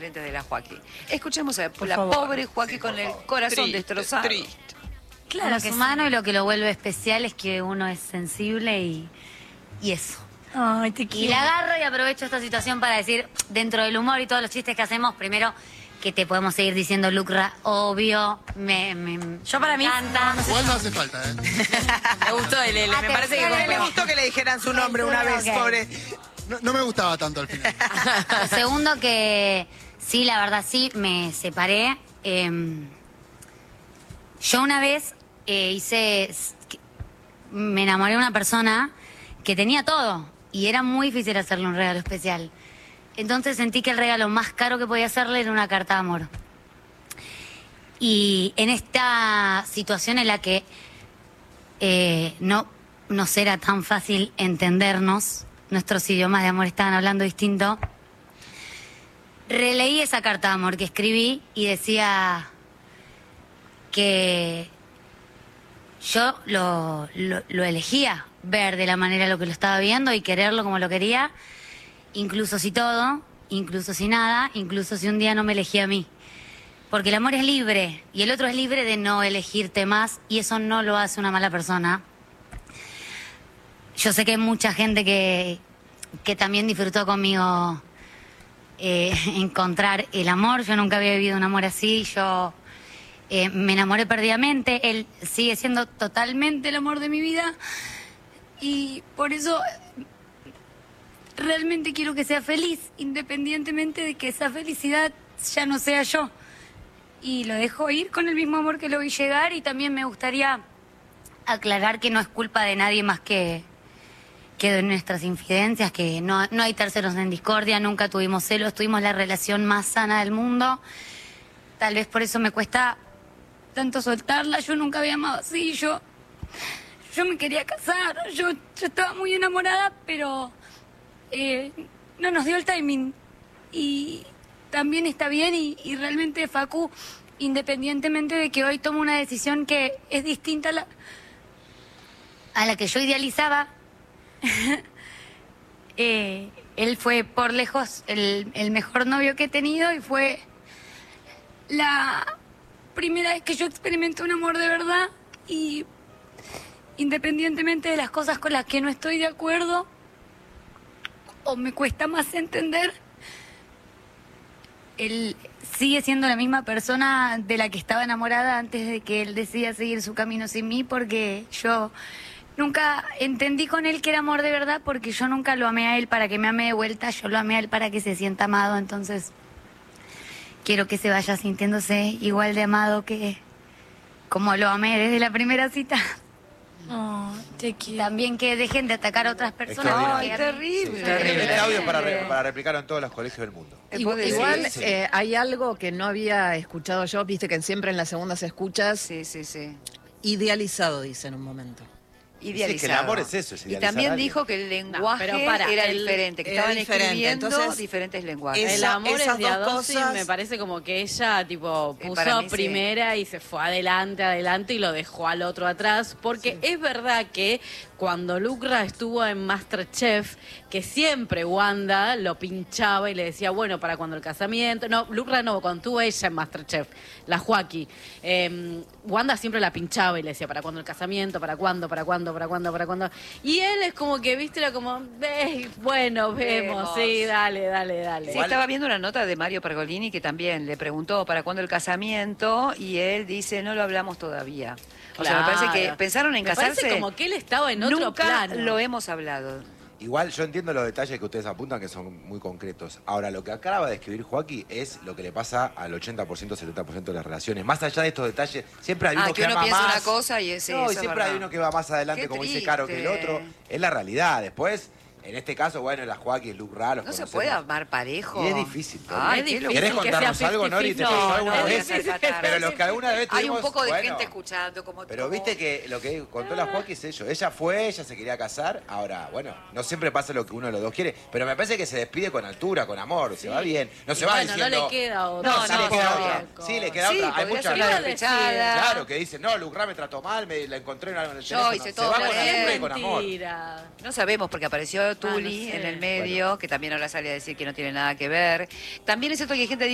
lentes de la Joaquín. Escuchemos a la favor. pobre Joaquín con el corazón destrozado. Claro, lo que es humano y lo que lo vuelve especial es que uno es sensible y eso. Ay, te Y quiero. la agarro y aprovecho esta situación para decir, dentro del humor y todos los chistes que hacemos, primero que te podemos seguir diciendo Lucra, obvio, Yo para mí encanta. Igual no hace falta, ¿eh? Me gustó el L, me parece que Me gustó que le dijeran su nombre una vez, Ok. pobre. No me gustaba tanto al final. Lo segundo que sí, la verdad sí, me separé. Yo una vez me enamoré de una persona que tenía todo y era muy difícil hacerle un regalo especial. Entonces sentí que el regalo más caro que podía hacerle era una carta de amor. Y en esta situación en la que no nos era tan fácil entendernos, nuestros idiomas de amor estaban hablando distinto, releí esa carta de amor que escribí y decía que yo lo elegía ver de la manera lo que lo estaba viendo y quererlo como lo quería, incluso si todo, incluso si nada, incluso si un día no me elegía a mí. Porque el amor es libre y el otro es libre de no elegirte más y eso no lo hace una mala persona. Yo sé que hay mucha gente que también disfrutó conmigo encontrar el amor. Yo nunca había vivido un amor así. Yo me enamoré perdidamente. Él sigue siendo totalmente el amor de mi vida. Y por eso realmente quiero que sea feliz, independientemente de que esa felicidad ya no sea yo. Y lo dejo ir con el mismo amor que lo vi llegar. Y también me gustaría aclarar que no es culpa de nadie más que de nuestras infidencias, que no hay terceros en discordia, nunca tuvimos celos, tuvimos la relación más sana del mundo. Tal vez por eso me cuesta tanto soltarla. Yo nunca había amado así, yo me quería casar, yo estaba muy enamorada, pero no nos dio el timing. Y también está bien y realmente, Facu, independientemente de que hoy tomo una decisión que es distinta a la que yo idealizaba, él fue por lejos el mejor novio que he tenido y fue la primera vez que yo experimenté un amor de verdad. Y independientemente de las cosas con las que no estoy de acuerdo o me cuesta más entender, él sigue siendo la misma persona de la que estaba enamorada antes de que él decida seguir su camino sin mí, porque yo nunca entendí con él que era amor de verdad, porque yo nunca lo amé a él para que me ame de vuelta, yo lo amé a él para que se sienta amado. Entonces quiero que se vaya sintiéndose igual de amado que como lo amé desde la primera cita. Oh, te quiero. También que dejen de atacar a otras personas. Ay, terrible. Este audio para replicarlo en todos los colegios del mundo. Igual Sí. hay algo que no había escuchado yo, viste que siempre en las segundas escuchas, Sí, sí, sí. idealizado, dice en un momento. Idealizado. Sí, que el amor es eso, es Y idealizar también a alguien. dijo que el lenguaje pero para, era el- diferente, que era estaban diferente, escribiendo entonces, diferentes lenguajes. esa- El amor esas es de a dos dos y cosas- me parece como que ella tipo para puso mí sí. primera y se fue adelante y lo dejó al otro atrás, porque es verdad que cuando Lucra estuvo en MasterChef, que siempre Wanda lo pinchaba y le decía, bueno, para cuando el casamiento, no, Lucra no, cuando estuvo ella en MasterChef, la Joaquí, Wanda siempre la pinchaba y le decía, para cuando el casamiento, para cuándo, y él es como que, viste, era como, bueno, vemos, sí, dale. Sí, estaba viendo una nota de Mario Pergolini que también le preguntó para cuándo el casamiento y él dice, no lo hablamos todavía. O sea, me parece que Claro. pensaron en Me casarse. parece como que él estaba en otro Nunca plano. lo hemos hablado. Igual yo entiendo los detalles que ustedes apuntan que son muy concretos. Ahora, lo que acaba de escribir Joaquín es lo que le pasa al 80%, 70% de las relaciones. Más allá de estos detalles, siempre hay uno Que que uno ama piensa más. una cosa y es No, eso, y siempre verdad. hay uno que va más adelante, Qué como dice Caro, que el triste. otro. Es la realidad. Después, en en este caso, bueno, la Joaquín es Luke Raro. No se puede amar parejo. Y es difícil. Ay, Es qué difícil. loco. ¿Querés que sea contarnos algo, Nori? Te 50-50. pasó No, alguna no, vez. no, no, no, no. Pero los que alguna vez Hay tuvimos, un poco de bueno, gente escuchando como Pero tú. viste que lo que contó la Joaquín es ello. Ella fue, ella se quería casar. Ahora, bueno, no siempre pasa lo que uno de los dos quiere. Pero me parece que se despide con altura, con amor. Se va bien. No se Y va bueno, diciendo... no le queda otra. No, sí no, le queda obvio. otra. Sí, le queda Sí, otra. Hay podría muchas ser una veces- despechada. Claro, que dicen, no, Lucra me trató mal, la encontré en el Yo teléfono. hice Se todo va por con él. altura y con amor. Mentira. No sabemos porque apareció Tuli no sé. en el medio, que también ahora sale a decir que no tiene nada que ver. También es cierto que hay gente